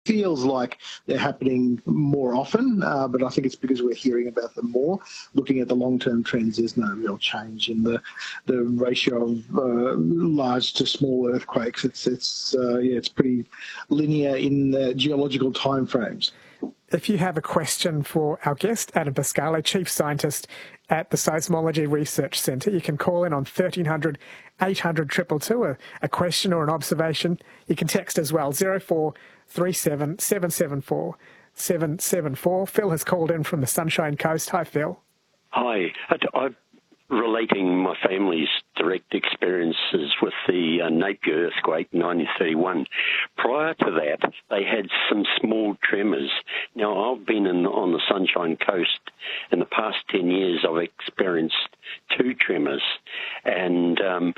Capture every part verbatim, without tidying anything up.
feels like they're happening more often, uh, but I think it's because we're hearing about them more. Looking at the long-term trends, there's no real change in the the ratio of uh, large to small earthquakes. It's it's uh, yeah, it's pretty linear in uh, geological timeframes. If you have a question for our guest, Adam Pascale, Chief Scientist at the Seismology Research Centre, you can call in on thirteen hundred, eight hundred, two two two, a, a question or an observation. You can text as well, zero four three seven, seven seven four, seven seven four. Phil has called in from the Sunshine Coast. Hi, Phil. Hi. I'm relating my family's direct experiences with the uh, Napier earthquake, nineteen thirty-one. Prior to that, they had some small tremors. Now, I've been in, on the Sunshine Coast. In the past ten years, I've experienced two tremors. And um,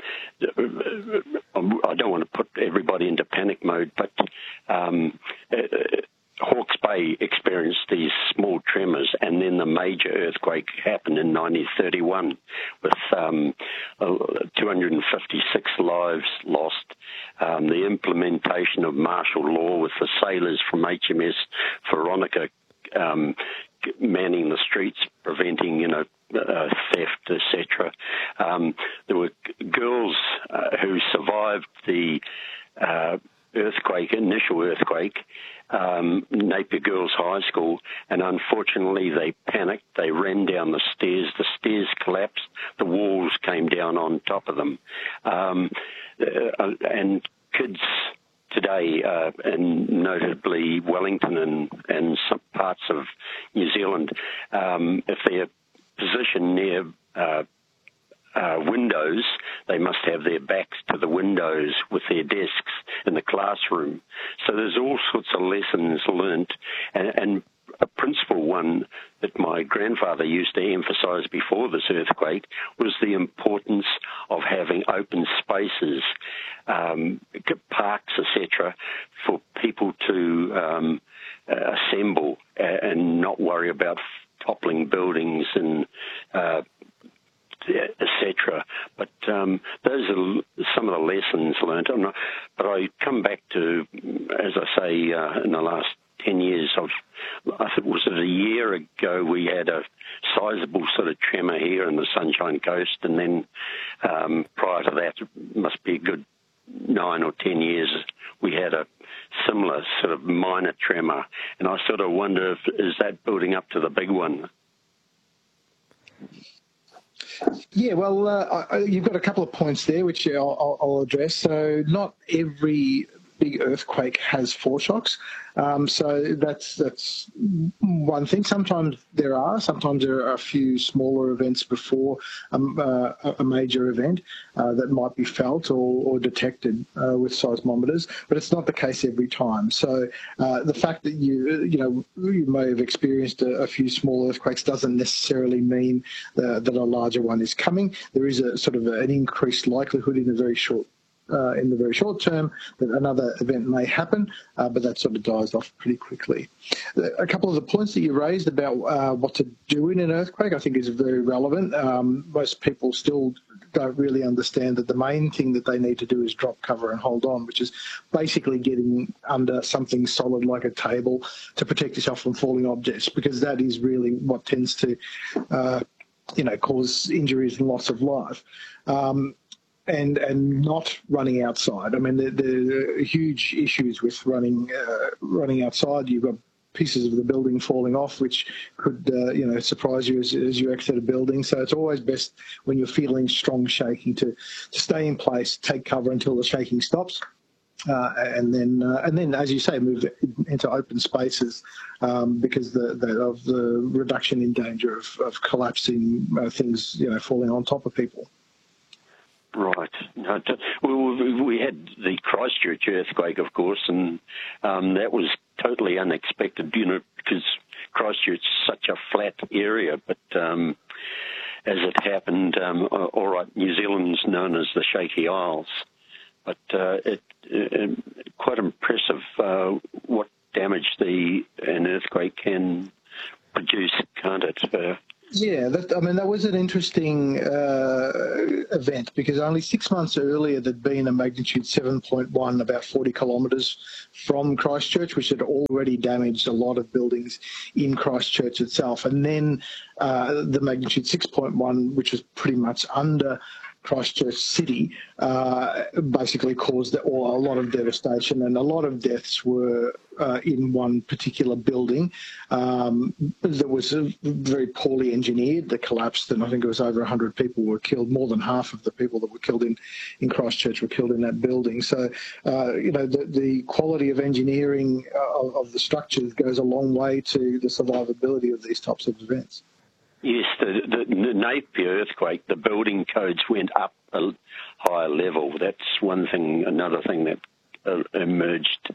I don't want to put everybody into panic mode, but um, uh, Hawke's Bay experienced these small tremors, and then the major earthquake happened in nineteen thirty-one with um, two hundred fifty-six lives lost. Um, the implementation of martial law with the sailors from H M S Veronica um, manning the streets, preventing, you know, uh, theft, et cetera. Um, there were girls uh, who survived the uh, earthquake, initial earthquake, um, Napier Girls High School, and unfortunately they panicked. They ran down the stairs. The stairs collapsed. The walls came down on top of them. Um, uh, and kids today, uh, and notably Wellington and, and some parts of New Zealand, um, if they're positioned near uh, Uh, windows, they must have their backs to the windows with their desks in the classroom. So there's all sorts of lessons learnt, and, and a principal one that my grandfather used to emphasise before this earthquake was the importance of having open spaces, um, parks, et cetera, for people to um, uh, assemble and not worry about toppling buildings and uh, et cetera. But um, those are some of the lessons learned. Not, but I come back to, as I say, uh, in the last ten years, I've, I think was it a year ago, we had a sizable sort of tremor here in the Sunshine Coast, and then um, prior to that, it must be a good nine or ten years, we had a similar sort of minor tremor. And I sort of wonder if, is that building up to the big one? Yeah, well, uh, I, you've got a couple of points there, which I'll, I'll address. So not every big earthquake has foreshocks. Um, so that's that's one thing. Sometimes there are. Sometimes there are a few smaller events before um, uh, a major event uh, that might be felt or, or detected uh, with seismometers, but it's not the case every time. So uh, the fact that you you know you may have experienced a, a few small earthquakes doesn't necessarily mean uh, that a larger one is coming. There is a sort of an increased likelihood in a very short Uh, in the very short term that another event may happen, uh, but that sort of dies off pretty quickly. A couple of the points that you raised about uh, what to do in an earthquake I think is very relevant. Um, most people still don't really understand that the main thing that they need to do is drop, cover and hold on, which is basically getting under something solid like a table to protect yourself from falling objects, because that is really what tends to uh, you know, cause injuries and loss of life. Um, And and not running outside. I mean, there, there are huge issues with running uh, running outside. You've got pieces of the building falling off, which could uh, you know surprise you as, as you exit a building. So it's always best when you're feeling strong shaking to to stay in place, take cover until the shaking stops. Uh, and then, uh, and then, as you say, move into open spaces um, because the, the, of the reduction in danger of, of collapsing uh, things, you know, falling on top of people. Right. No, we, we had the Christchurch earthquake, of course, and um, that was totally unexpected, you know, because Christchurch is such a flat area. But um, as it happened, um, all right, New Zealand's known as the Shaky Isles, but uh, it, it quite impressive uh, what damage the an earthquake can produce, can't it? Uh, Yeah, that, I mean, that was an interesting uh, event, because only six months earlier there'd been a magnitude seven point one about forty kilometres from Christchurch, which had already damaged a lot of buildings in Christchurch itself. And then uh, the magnitude six point one, which was pretty much under Christchurch City, uh, basically caused a lot of devastation, and a lot of deaths were uh, in one particular building um, that was very poorly engineered, that collapsed, and I think it was over one hundred people were killed. More than half of the people that were killed in, in Christchurch were killed in that building. So, uh, you know, the, the quality of engineering of, of the structures goes a long way to the survivability of these types of events. Yes, the, the, the Napier earthquake, the building codes went up a higher level. That's one thing. Another thing that uh, emerged,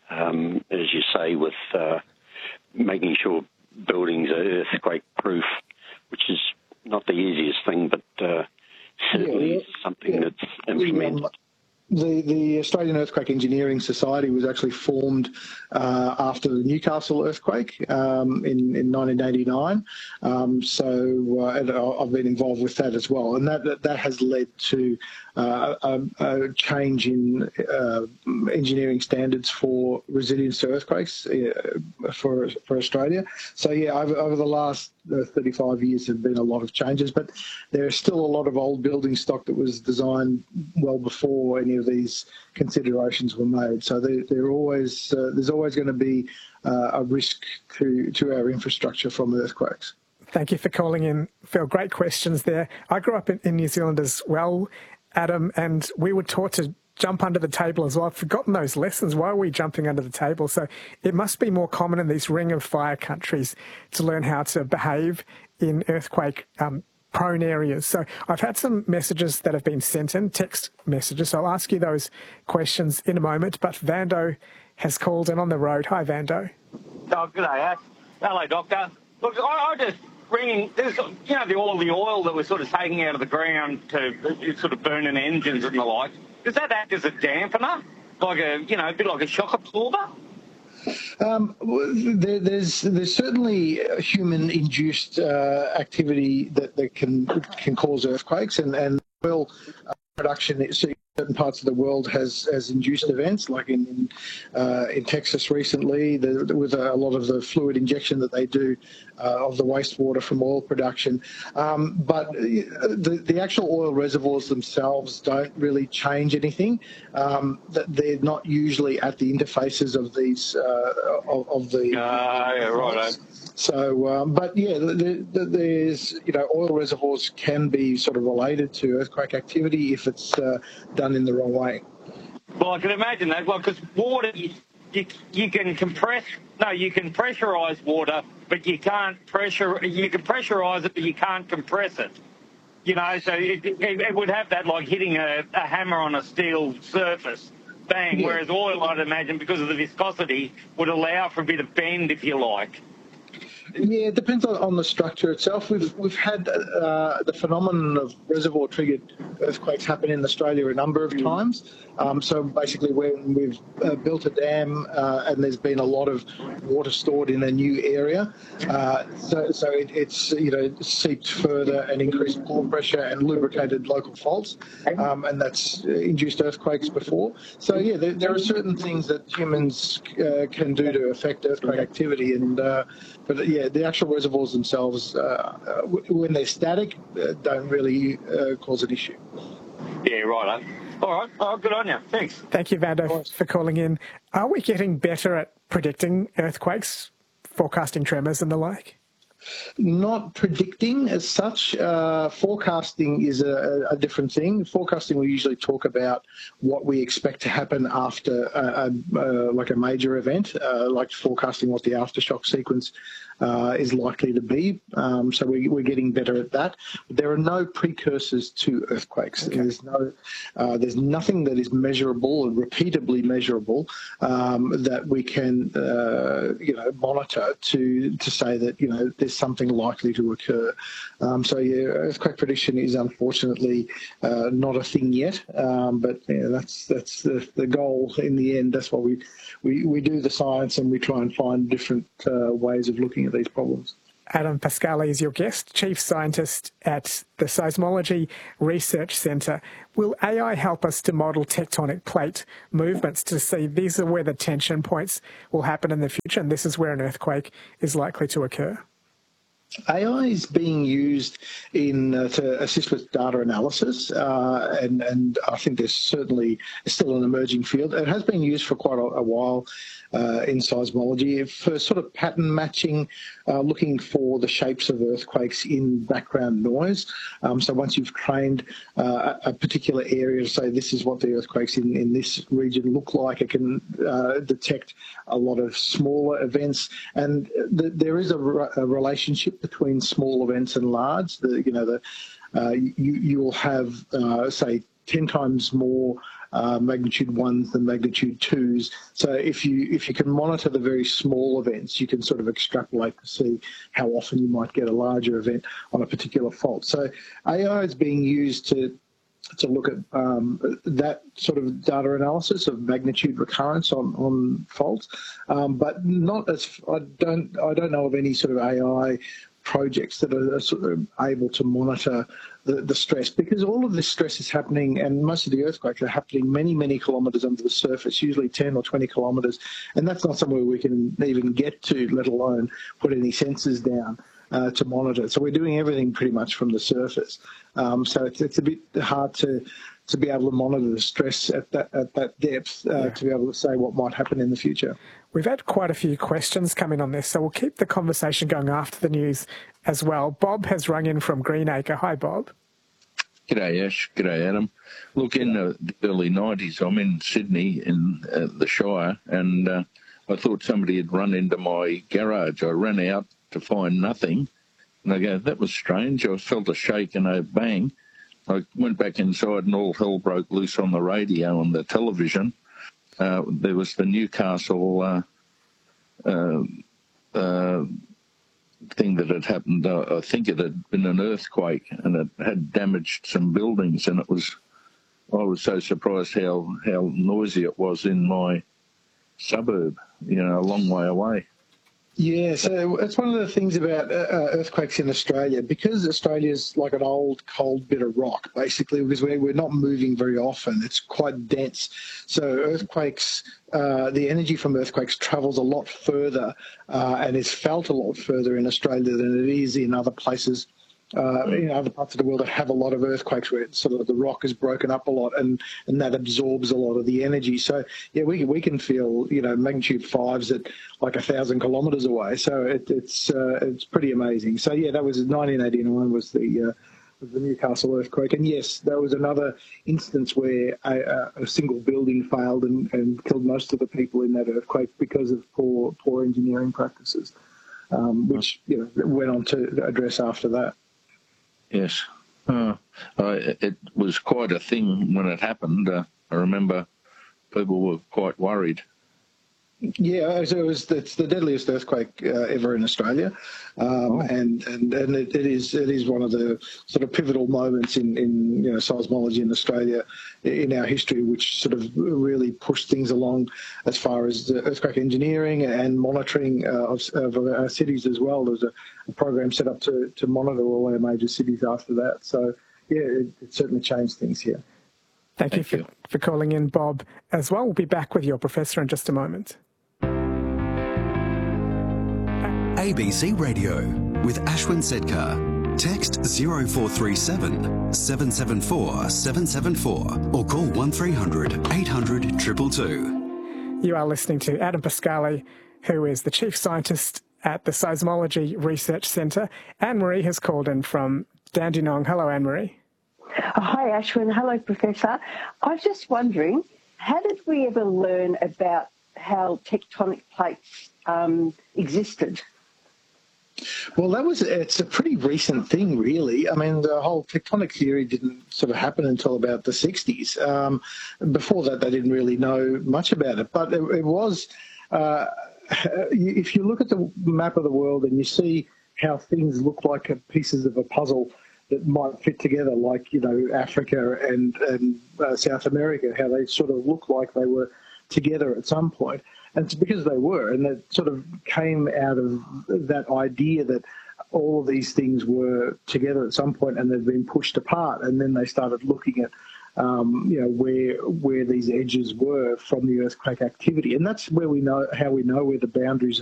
um, as you say, with uh, making sure buildings are earthquake-proof, which is not the easiest thing, but uh, certainly yeah, yeah, something yeah. that's implemented. Um, The, the Australian Earthquake Engineering Society was actually formed uh, after the Newcastle earthquake um, in, in nineteen eighty-nine. Um, so uh, and I've been involved with that as well. And that, that, that has led to uh, a, a change in uh, engineering standards for resilience to earthquakes uh, for, for Australia. So, yeah, over, over the last uh, thirty-five years there have been a lot of changes, but there's still a lot of old building stock that was designed well before any of these considerations were made. So they're, they're always, uh, there's always going to be uh, a risk to, to our infrastructure from earthquakes. Thank you for calling in, Phil. Great questions there. I grew up in, in New Zealand as well, Adam, and we were taught to jump under the table as well. I've forgotten those lessons. Why are we jumping under the table? So it must be more common in these ring of fire countries to learn how to behave in earthquake um, prone areas. So I've had some messages that have been sent in, text messages. So I'll ask you those questions in a moment. But Vando has called in on the road. Hi, Vando. Oh, good day. Hello, Doctor. Look, I, I just bringing, there's, you know, the, all the oil that we're sort of taking out of the ground to sort of burning engines and the like. Does that act as a dampener? Like a, you know, a bit like a shock absorber? Um, there, there's there's certainly human-induced uh, activity that, that can can cause earthquakes, and and oil uh, production in certain parts of the world has has induced events, like in in, uh, in Texas recently, the, with a lot of the fluid injection that they do uh, of the wastewater from oil production. Um, but the the actual oil reservoirs themselves don't really change anything. Um, they're not usually at the interfaces of these uh, of, of the. Ah, uh, yeah, right. So, um, but yeah, the, the, there's, you know, oil reservoirs can be sort of related to earthquake activity if it's uh, done in the wrong way. Well, I can imagine that. Well, because water, you, you, you can compress, no, you can pressurise water, but you can't pressure, you can pressurise it, but you can't compress it. You know, so it, it, it would have that like hitting a, a hammer on a steel surface. Bang. Yeah. Whereas oil, I'd imagine, because of the viscosity, would allow for a bit of bend, if you like. Yeah, it depends on, on the structure itself. We've we've had uh, the phenomenon of reservoir-triggered earthquakes happen in Australia a number of times. Um, so basically, when we've uh, built a dam uh, and there's been a lot of water stored in a new area, uh, so so it, it's you know seeped further and increased pore pressure and lubricated local faults, um, and that's induced earthquakes before. So yeah, there, there are certain things that humans uh, can do to affect earthquake activity, and uh, but yeah, the actual reservoirs themselves, uh, when they're static, uh, don't really uh, cause an issue. Yeah, right. All right. Oh, good on you. Thanks. Thank you, Vando, for calling in. Are we getting better at predicting earthquakes, forecasting tremors and the like? Not predicting as such. Uh, forecasting is a, a different thing. Forecasting, we usually talk about what we expect to happen after a, a, a, like a major event, uh, like forecasting what the aftershock sequence uh, is likely to be. Um, so we, we're getting better at that. There are no precursors to earthquakes. Okay. There's no, uh, there's nothing that is measurable and repeatably measurable um, that we can, uh, you know, monitor to to say that you know there's something likely to occur. Um, so yeah, earthquake prediction is unfortunately uh, not a thing yet. Um, but yeah, that's that's the, the goal in the end. That's why we, we we do the science and we try and find different uh, ways of looking at these problems. Adam Pascali is your guest, Chief Scientist at the Seismology Research Centre. Will A I help us to model tectonic plate movements to see these are where the tension points will happen in the future, and this is where an earthquake is likely to occur? A I is being used in uh, to assist with data analysis, uh, and, and I think there's certainly still an emerging field. It has been used for quite a, a while uh, in seismology for sort of pattern matching, uh, looking for the shapes of earthquakes in background noise. Um, so once you've trained uh, a particular area to say this is what the earthquakes in, in this region look like, it can uh, detect a lot of smaller events, and th- there is a, re- a relationship between small events and large. The, you know, the uh, you you will have uh, say ten times more uh, magnitude ones than magnitude twos. So if you if you can monitor the very small events, you can sort of extrapolate to see how often you might get a larger event on a particular fault. So A I is being used to to look at um, that sort of data analysis of magnitude recurrence on, on faults, um, but not as I don't I don't know of any sort of A I projects that are sort of able to monitor the, the stress, because all of this stress is happening, and most of the earthquakes are happening many, many kilometres under the surface, usually ten or twenty kilometres, and that's not somewhere we can even get to, let alone put any sensors down uh, to monitor it. So we're doing everything pretty much from the surface. Um, so it's, it's a bit hard to to be able to monitor the stress at that at that depth uh, yeah. to be able to say what might happen in the future. We've had quite a few questions come in on this, so we'll keep the conversation going after the news as well. Bob has rung in from Greenacre. Hi, Bob. G'day, Ash. G'day, Adam. Look, in the early nineties, I'm in Sydney in uh, the Shire, and uh, I thought somebody had run into my garage. I ran out to find nothing, and I go, that was strange. I felt a shake and a bang. I went back inside and all hell broke loose on the radio and the television. Uh, there was the Newcastle uh, uh, uh, thing that had happened. Uh, I think it had been an earthquake, and it had damaged some buildings, and it was, I was so surprised how, how noisy it was in my suburb, you know, a long way away. Yeah, so it's one of the things about uh, earthquakes in Australia, because Australia's like an old, cold bit of rock, basically, because we're, we're not moving very often. It's quite dense. So earthquakes, uh, the energy from earthquakes travels a lot further uh, and is felt a lot further in Australia than it is in other places. Uh, in other parts of the world that have a lot of earthquakes where it's sort of the rock is broken up a lot, and, and that absorbs a lot of the energy. So, yeah, we we can feel, you know, magnitude fives at like a thousand kilometres away. So it, it's uh, it's pretty amazing. So, yeah, that was nineteen eighty-nine was the, uh, was the Newcastle earthquake. And, yes, that was another instance where a, a single building failed and, and killed most of the people in that earthquake because of poor, poor engineering practices, um, which, you know, went on to address after that. Yes. Uh, uh, it was quite a thing when it happened. Uh, I remember people were quite worried. Yeah, so it was, it's the deadliest earthquake uh, ever in Australia, um, oh. and and, and it, it is it is one of the sort of pivotal moments in, in you know seismology in Australia in our history, which sort of really pushed things along as far as the earthquake engineering and monitoring uh, of, of our cities as well. There was a, a program set up to, to monitor all our major cities after that. So yeah, it, it certainly changed things here. Thank, Thank you, you. For, for calling in, Bob, as well. We'll be back with your professor in just a moment. A B C Radio with Ashwin Sedkar. Text zero four three seven, seven seven four, seven seven four or call one three hundred, eight hundred, two two two. You are listening to Adam Pascali, who is the Chief Scientist at the Seismology Research Centre. Anne-Marie has called in from Dandenong. Hello, Anne-Marie. Oh, hi, Ashwin. Hello, Professor. I was just wondering, how did we ever learn about how tectonic plates um, existed? Well, that was, it's a pretty recent thing, really. I mean, the whole tectonic theory didn't sort of happen until about the sixties. Um, before that, they didn't really know much about it. But it, it was, uh, if you look at the map of the world and you see how things look like pieces of a puzzle that might fit together, like, you know, Africa and, and uh, South America, how they sort of look like they were together at some point. And it's because they were, and it sort of came out of that idea that all of these things were together at some point and they've been pushed apart, and then they started looking at Um, you know, where where these edges were from the earthquake activity. And that's where we know how we know where the boundaries